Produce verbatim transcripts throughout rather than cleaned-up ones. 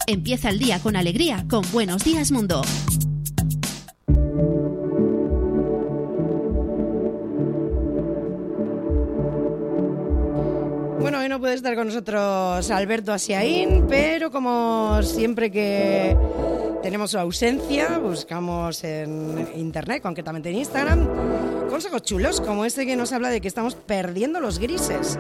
Empieza el día con alegría con Buenos Días Mundo. Bueno, hoy no puede estar con nosotros Alberto Asiaín, pero como siempre que tenemos su ausencia, buscamos en internet, concretamente en Instagram, consejos chulos como este que nos habla de que estamos perdiendo los grises.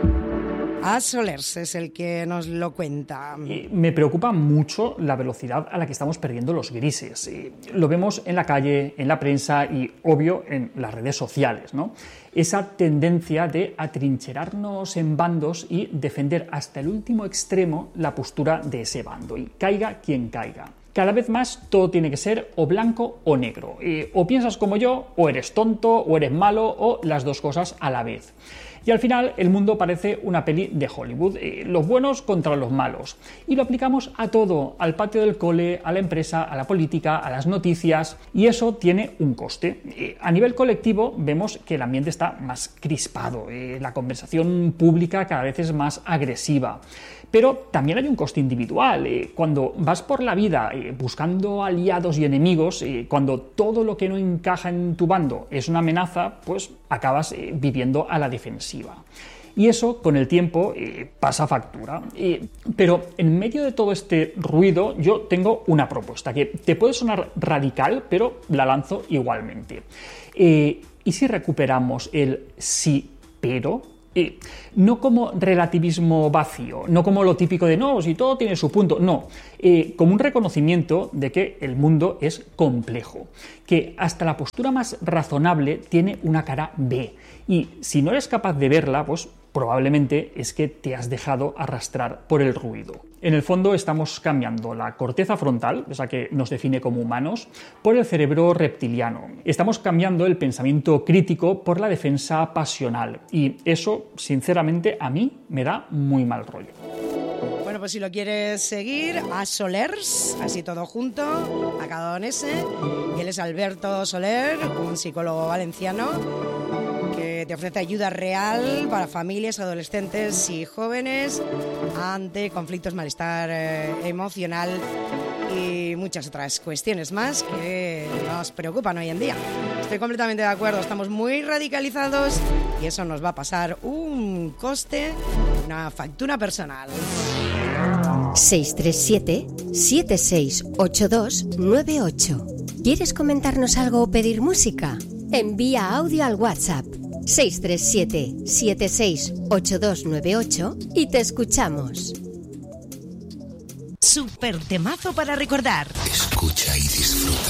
A Solers es el que nos lo cuenta. Me preocupa mucho la velocidad a la que estamos perdiendo los grises. Lo vemos en la calle, en la prensa y, obvio, en las redes sociales, ¿no? Esa tendencia de atrincherarnos en bandos y defender hasta el último extremo la postura de ese bando, y caiga quien caiga. Cada vez más todo tiene que ser o blanco o negro. Eh, o piensas como yo, o eres tonto, o eres malo, o las dos cosas a la vez. Y al final el mundo parece una peli de Hollywood, eh, los buenos contra los malos. Y lo aplicamos a todo, al patio del cole, a la empresa, a la política, a las noticias, y eso tiene un coste. Eh, a nivel colectivo vemos que el ambiente está más crispado, eh, la conversación pública cada vez es más agresiva. Pero también hay un coste individual. Eh, cuando vas por la vida eh, buscando aliados y enemigos, eh, cuando todo lo que no encaja en tu bando es una amenaza, pues acabas eh, viviendo a la defensiva. Y eso, con el tiempo, eh, pasa factura. Eh, pero en medio de todo este ruido, yo tengo una propuesta que te puede sonar radical, pero la lanzo igualmente. Eh, ¿Y si recuperamos el sí, pero? Eh, no como relativismo vacío, no como lo típico de no, si todo tiene su punto, no, eh, como un reconocimiento de que el mundo es complejo, que hasta la postura más razonable tiene una cara B, y si no eres capaz de verla, pues probablemente es que te has dejado arrastrar por el ruido. En el fondo estamos cambiando la corteza frontal, esa que nos define como humanos, por el cerebro reptiliano. Estamos cambiando el pensamiento crítico por la defensa pasional. Y eso, sinceramente, a mí me da muy mal rollo. Bueno, pues si lo quieres seguir, a Solers, así todo junto, acabado en S. Y él es Alberto Soler, un psicólogo valenciano que te ofrece ayuda real para familias, adolescentes y jóvenes ante conflictos, malestar eh, emocional y muchas otras cuestiones más que nos preocupan hoy en día. Estoy completamente de acuerdo, estamos muy radicalizados y eso nos va a pasar un coste, una factura personal. seis tres siete, siete seis ocho dos nueve ocho. ¿Quieres comentarnos algo o pedir música? Envía audio al WhatsApp seis tres siete, siete seis ocho dos nueve ocho y te escuchamos. Super temazo para recordar. Escucha y disfruta.